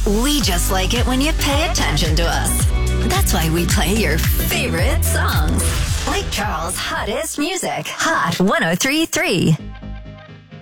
We just like it when you pay attention to us. That's why we play your favorite songs. Like Charles' hottest music. Hot 103.3.